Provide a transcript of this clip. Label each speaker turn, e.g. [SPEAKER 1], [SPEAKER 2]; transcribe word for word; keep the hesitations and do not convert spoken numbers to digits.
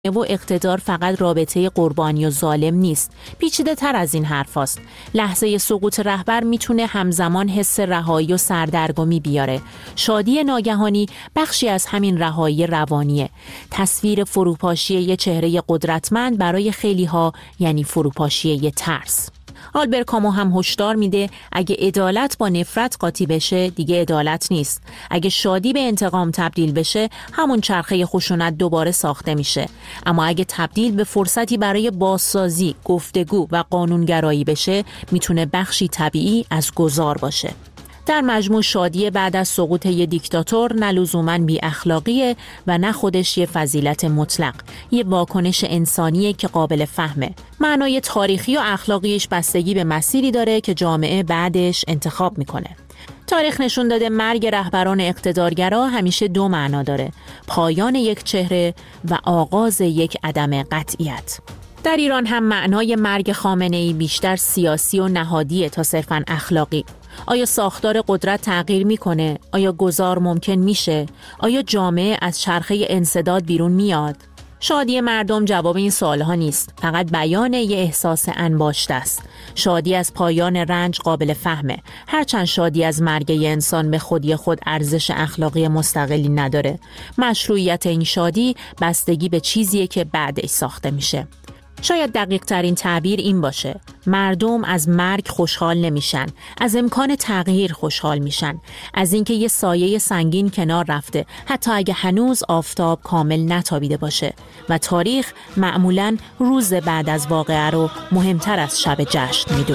[SPEAKER 1] و اقتدار فقط رابطه قربانی و ظالم نیست. پیچیده تر از این حرف هست. لحظه سقوط رهبر میتونه همزمان حس رهایی و سردرگمی بیاره. شادی ناگهانی بخشی از همین رهایی روانیه. تصویر فروپاشی یه چهره قدرتمند برای خیلی ها یعنی فروپاشی یه ترس. آلبر کامو هم هشدار میده اگه عدالت با نفرت قاطی بشه دیگه عدالت نیست. اگه شادی به انتقام تبدیل بشه همون چرخه خشونت دوباره ساخته میشه. اما اگه تبدیل به فرصتی برای بازسازی، گفتگو و قانونگرایی بشه میتونه بخشی طبیعی از گذار باشه. در مجموع شادی بعد از سقوط یه دیکتاتور نه لزوماً بی اخلاقیه و نه خودش یه فضیلت مطلق. یه واکنش انسانیه که قابل فهمه. معنای تاریخی و اخلاقیش بستگی به مسیری داره که جامعه بعدش انتخاب میکنه. تاریخ نشون داده مرگ رهبران اقتدارگرا همیشه دو معنا داره: پایان یک چهره و آغاز یک عدم قطعیت. در ایران هم معنای مرگ خامنه‌ای بیشتر سیاسی و نهادیه تا صرفاً اخلاقی. آیا ساختار قدرت تغییر میکنه؟ آیا گذار ممکن میشه؟ آیا جامعه از چرخه انسداد بیرون میاد؟ شادی مردم جواب این سوالها نیست، فقط بیان یه احساس انباشته است. شادی از پایان رنج قابل فهمه، هرچند شادی از مرگ یه انسان به خودی خود ارزش اخلاقی مستقلی نداره. مشروعیت این شادی بستگی به چیزیه که بعدش ساخته میشه. شاید دقیق ترین تعبیر این باشه: مردم از مرگ خوشحال نمیشن، از امکان تغییر خوشحال میشن، از اینکه یه سایه سنگین کنار رفته حتی اگه هنوز آفتاب کامل نتابیده باشه. و تاریخ معمولاً روز بعد از واقعه رو مهمتر از شب جشن میدونه.